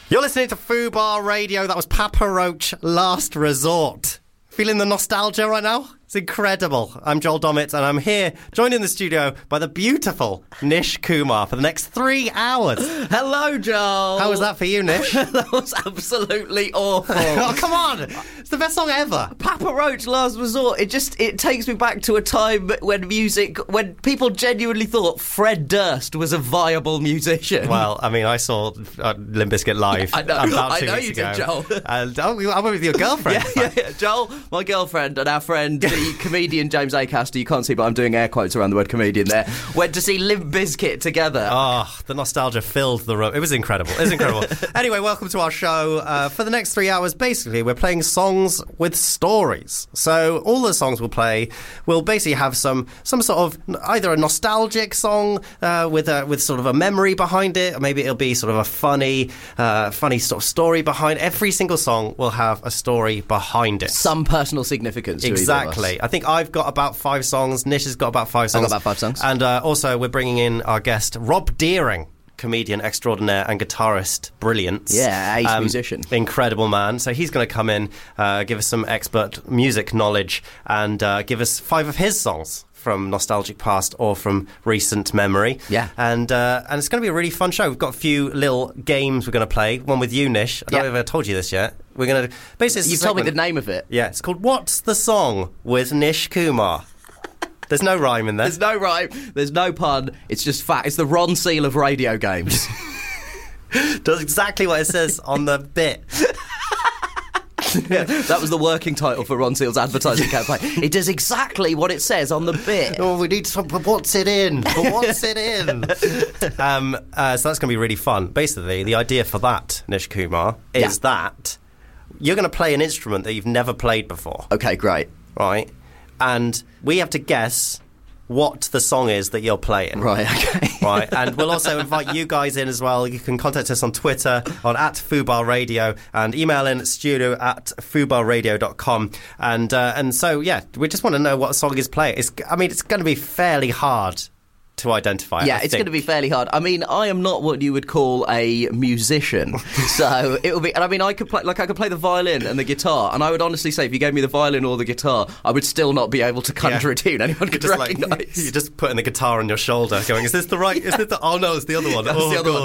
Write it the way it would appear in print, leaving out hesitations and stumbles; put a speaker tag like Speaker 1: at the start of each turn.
Speaker 1: You're listening to Fubar Radio. That was Papa Roach, Last Resort. Feeling the nostalgia right now? It's incredible. I'm Joel Dommett, and I'm here, joined in the studio by the beautiful Nish Kumar for the next 3 hours.
Speaker 2: Hello, Joel.
Speaker 1: How was that for you, Nish?
Speaker 2: That was absolutely awful.
Speaker 1: Oh, come on. It's the best song ever.
Speaker 2: Papa Roach, Last Resort. It takes me back to a time when people genuinely thought Fred Durst was a viable musician.
Speaker 1: Well, I mean, I saw Limp Bizkit live about 2 weeks ago.
Speaker 2: You did, Joel.
Speaker 1: And I went with your girlfriend.
Speaker 2: Yeah. Joel, my girlfriend, and our friend, the comedian James Acaster, you can't see, but I'm doing air quotes around the word comedian there, went to see Limp Bizkit together.
Speaker 1: Oh, the nostalgia filled the room. It was incredible. Anyway, welcome to our show. For the next 3 hours, basically, we're playing songs with stories. So all the songs we'll play will basically have some sort of either a nostalgic song with sort of a memory behind it, or maybe it'll be sort of a funny sort of story behind. Every single song will have a story behind it.
Speaker 2: Some personal significance to
Speaker 1: Exactly.
Speaker 2: either of us.
Speaker 1: I think I've got about 5 songs. Nish has got about 5 songs.
Speaker 2: I've got about 5 songs.
Speaker 1: And also we're bringing in our guest, Rob Deering, comedian extraordinaire and guitarist brilliance.
Speaker 2: Yeah, ace musician.
Speaker 1: Incredible man. So he's going to come in, give us some expert music knowledge and give us 5 of his songs from nostalgic past or from recent memory.
Speaker 2: Yeah.
Speaker 1: And it's going to be a really fun show. We've got a few little games we're going to play. One with you, Nish. I don't know if I've told you this yet. We're going to... Basically,
Speaker 2: You've told me the name of it.
Speaker 1: Yeah, it's called What's the Song with Nish Kumar. There's no rhyme in there.
Speaker 2: There's no rhyme. There's no pun. It's just fact. It's the Ron Seal of radio games.
Speaker 1: Does exactly what it says on the bit.
Speaker 2: Yeah, that was the working title for Ron Seal's advertising campaign. It does exactly what it says on the bit.
Speaker 1: Oh, we need some. What's it in? What's it in? So that's going to be really fun. Basically, the idea for that, Nish Kumar, is that you're going to play an instrument that you've never played before.
Speaker 2: Okay, great.
Speaker 1: Right? And we have to guess what the song is that you're playing.
Speaker 2: Right, okay.
Speaker 1: Right, and we'll also invite you guys in as well. You can contact us on Twitter on @Fubar Radio and email in at studio@fubarradio.com. And so, yeah, we just want to know what song is playing. It's going to be fairly hard to identify.
Speaker 2: Yeah, it's going to be fairly hard. I mean, I am not what you would call a musician, so it will be. And I mean, I could play the violin and the guitar, and I would honestly say, if you gave me the violin or the guitar, I would still not be able to conjure a tune anyone could recognise.
Speaker 1: You're just putting the guitar on your shoulder, going, "Is this the right? Is this the? Oh no, it's the other one.
Speaker 2: That's the other one.